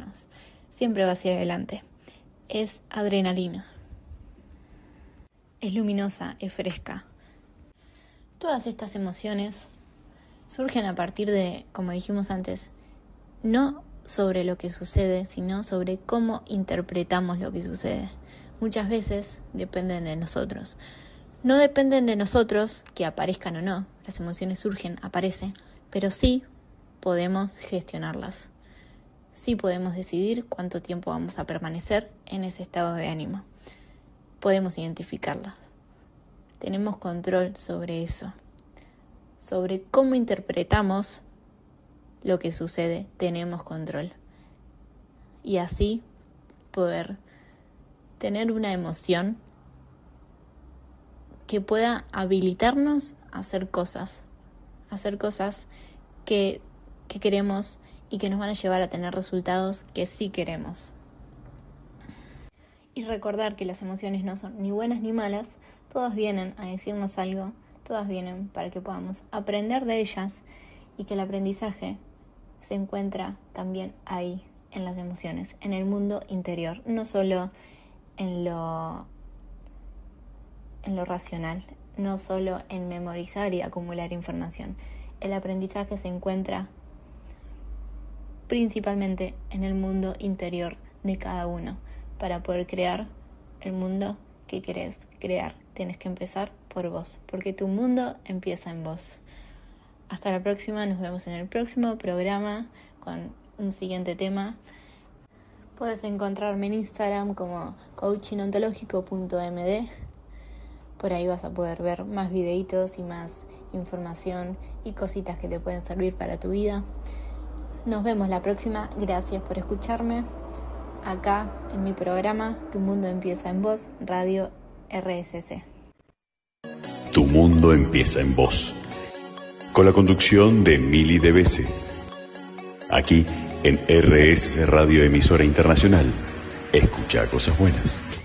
menos. Siempre va hacia adelante. Es adrenalina. Es luminosa, es fresca. Todas estas emociones surgen a partir de, como dijimos antes, no sobre lo que sucede, sino sobre cómo interpretamos lo que sucede. Muchas veces dependen de nosotros. No dependen de nosotros que aparezcan o no. Las emociones surgen, aparecen, pero sí podemos gestionarlas. Sí podemos decidir cuánto tiempo vamos a permanecer en ese estado de ánimo. Podemos identificarlas. Tenemos control sobre eso. Sobre cómo interpretamos lo que sucede, tenemos control. Y así poder tener una emoción que pueda habilitarnos a hacer cosas que queremos y que nos van a llevar a tener resultados que sí queremos. Y recordar que las emociones no son ni buenas ni malas, todas vienen a decirnos algo, todas vienen para que podamos aprender de ellas y que el aprendizaje se encuentra también ahí, en las emociones, en el mundo interior, no solo en lo racional, no solo en memorizar y acumular información. El aprendizaje se encuentra principalmente en el mundo interior de cada uno. Para poder crear el mundo que querés crear, tienes que empezar por vos, porque tu mundo empieza en vos. Hasta la próxima, nos vemos en el próximo programa con un siguiente tema. Puedes encontrarme en Instagram como coachingontológico.md. Por ahí vas a poder ver más videitos y más información y cositas que te pueden servir para tu vida. Nos vemos la próxima. Gracias por escucharme. Acá en mi programa Tu Mundo Empieza en Vos, Radio RSC. Tu Mundo Empieza en Vos. Con la conducción de Mili Devese. Aquí en RSC Radio Emisora Internacional. Escucha cosas buenas.